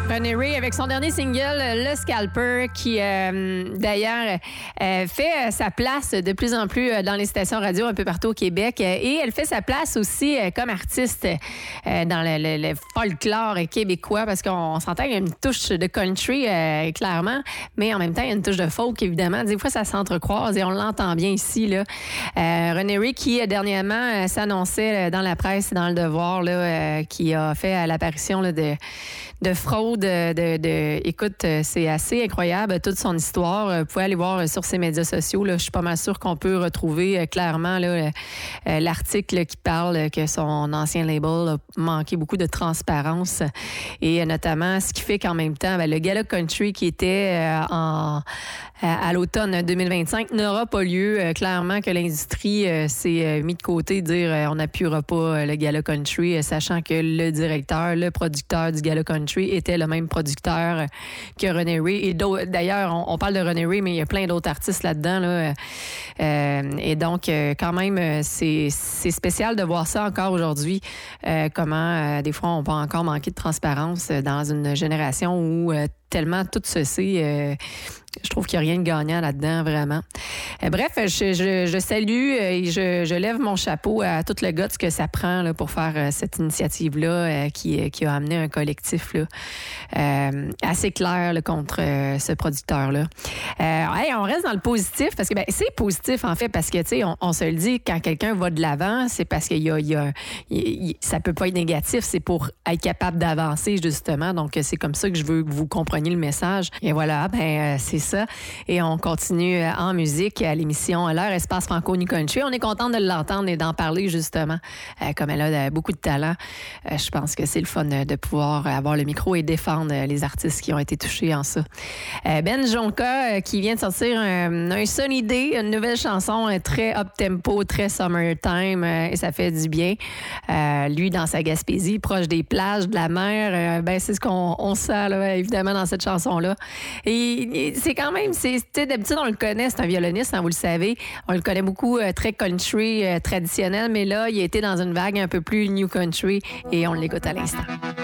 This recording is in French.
René Ray avec son dernier single, Le Scalper, qui d'ailleurs fait sa place de plus en plus dans les stations radio un peu partout au Québec. Et elle fait sa place aussi comme artiste dans le folklore québécois, parce qu'on s'entend qu'il y a une touche de country, clairement, mais en même temps, il y a une touche de folk, évidemment. Des fois, ça s'entrecroise et on l'entend bien ici, là. René Ray, qui dernièrement s'annonçait dans la presse, dans Le Devoir, là, qui a fait l'apparition là, de fraude. Écoute, c'est assez incroyable, toute son histoire. Vous pouvez aller voir sur ses médias sociaux. Là, je suis pas mal sûre qu'on peut retrouver clairement là, l'article qui parle que son ancien label a manqué beaucoup de transparence. Et notamment, ce qui fait qu'en même temps, le Gala Country qui était à l'automne 2025 n'aura pas lieu. Clairement que l'industrie s'est mis de côté, dire on n'appuiera pas le Gala Country, sachant que le directeur, le producteur du Gala Country était le même producteur que René Ray. Et d'ailleurs, on parle de René Ray, mais il y a plein d'autres artistes là-dedans. Là. Et donc, quand même, c'est spécial de voir ça encore aujourd'hui. Comment, des fois, on peut encore manquer de transparence dans une génération où tellement tout se sait. Je trouve qu'il n'y a rien de gagnant là-dedans, vraiment. Bref, je salue et je lève mon chapeau à tout le gars que ça prend là, pour faire cette initiative-là qui a amené un collectif là, assez clair là, contre ce producteur-là. On reste dans le positif parce que c'est positif, en fait, parce que, tu sais, on se le dit, quand quelqu'un va de l'avant, c'est parce qu'il ça peut pas être négatif, c'est pour être capable d'avancer, justement. Donc, c'est comme ça que je veux que vous compreniez le message. Et voilà, c'est ça. Et on continue en musique à l'émission L'heure Espace Franco New Country. On est content de l'entendre et d'en parler, justement. Comme elle a beaucoup de talent, je pense que c'est le fun de pouvoir avoir le micro et défendre les artistes qui ont été touchés en ça. Ben Jonca, qui vient de sortir un Sunny Day, une nouvelle chanson très up-tempo, très summertime, et ça fait du bien. Lui, dans sa Gaspésie, proche des plages, de la mer, c'est ce qu'on sent, là, évidemment, dans cette chanson-là. Et c'est quand même, d'habitude, on le connaît, c'est un violoniste, hein, vous le savez. On le connaît beaucoup, très country, traditionnel, mais là, il a été dans une vague un peu plus new country et on l'écoute à l'instant.